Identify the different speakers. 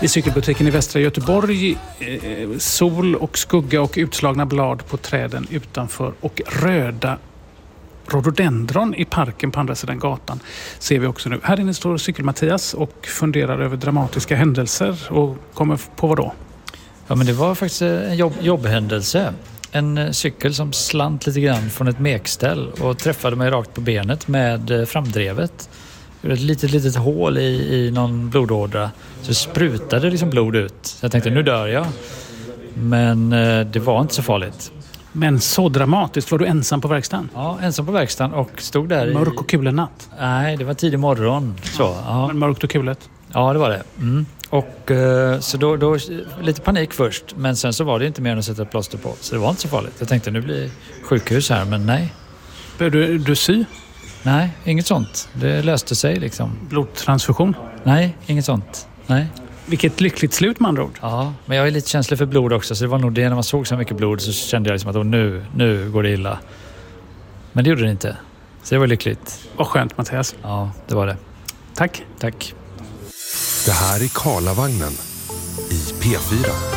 Speaker 1: I cykelbutiken i Västra Göteborg, sol och skugga och utslagna blad på träden utanför och röda rhododendron i parken på andra sidan gatan ser vi också nu. Här inne står Cykel-Mattias och funderar över dramatiska händelser och kommer på vad då?
Speaker 2: Ja, men det var faktiskt en jobbhändelse. En cykel som slant lite grann från ett mekställ och träffade mig rakt på benet med framdrevet. Det var ett litet hål i någon blodådra. Så det sprutade liksom blod ut. Så jag tänkte, nu dör jag. Men det var inte så farligt.
Speaker 1: Men så dramatiskt, var du ensam på verkstaden?
Speaker 2: Ja, ensam på verkstaden och stod där
Speaker 1: mörk och kulen natt?
Speaker 2: Nej, det var tidig morgon. Så, ja.
Speaker 1: Men mörkt och kulet?
Speaker 2: Ja, det var det. Mm. Och så då lite panik först. Men sen så var det inte mer än att sätta ett plåster på. Så det var inte så farligt. Jag tänkte, nu blir sjukhus här, men nej.
Speaker 1: Började du sy?
Speaker 2: Nej, inget sånt. Det löste sig liksom.
Speaker 1: Blodtransfusion?
Speaker 2: Nej, inget sånt. Nej.
Speaker 1: Vilket lyckligt slut med andra ord.
Speaker 2: Ja, men jag är lite känslig för blod också. Så det var nog det, när man såg så mycket blod så kände jag liksom att nu går det illa. Men det gjorde det inte. Så det var lyckligt.
Speaker 1: Vad skönt, Mattias.
Speaker 2: Ja, det var det.
Speaker 1: Tack.
Speaker 2: Tack.
Speaker 3: Det här är Karlavagnen i P4.